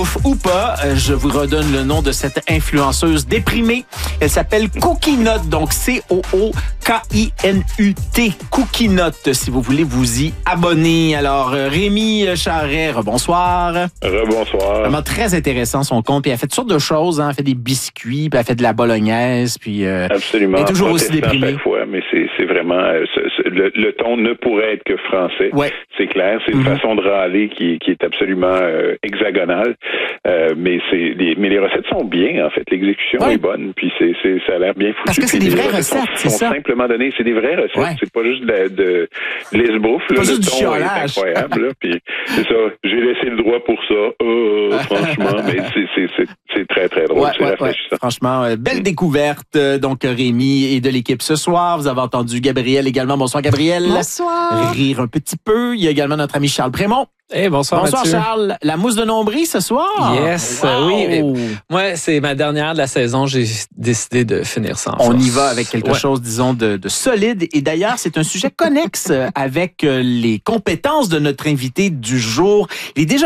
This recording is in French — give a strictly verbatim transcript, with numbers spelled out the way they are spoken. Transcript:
Ou pas, je vous redonne le nom de cette influenceuse déprimée. Elle s'appelle Cookie Nut, donc C O O K I N U T, Cookie Nut, si vous voulez vous y abonner. Alors, Rémi Charret, bonsoir. Rebonsoir. Vraiment très intéressant son compte. Puis elle fait toutes sortes de choses, hein. Elle fait des biscuits, puis elle fait de la bolognaise, puis euh, absolument. Elle est toujours aussi déprimée. À chaque fois, mais c'est, c'est vraiment euh, c'est, c'est, le, le ton ne pourrait être que français. Ouais. C'est clair, c'est une mm-hmm. façon de râler qui, qui est absolument euh, hexagonale. Euh, mais c'est les, mais les recettes sont bien en fait. L'exécution ouais. est bonne, puis c'est, c'est ça a l'air bien foutu. Parce que c'est des vraies recettes, sont, c'est sont ça. simplement données, c'est des vraies recettes. Ouais. C'est pas juste de, la, de, de l'esbouffe. Pas là, juste le du ton chiolage. est incroyable. Là, puis c'est ça. J'ai laissé le droit pour ça. Oh, franchement, mais c'est, c'est, c'est, c'est très très drôle. Ouais, c'est ouais, ouais. Franchement, euh, belle mm. découverte. Euh, donc Rémi et de l'équipe ce soir. Vous avez entendu Gabriel également. Bonsoir Gabriel. Bonsoir. Rire un petit peu. Il y a également notre ami Charles Prémont. Hey, bonsoir, bonsoir Mathieu. Charles. La mousse de nombril ce soir. Yes, wow. oui. Moi, c'est ma dernière de la saison. J'ai décidé de finir sans On force. y va avec quelque ouais. chose, disons, de, de solide. Et d'ailleurs, c'est un sujet connexe avec les compétences de notre invité du jour. Il est déjà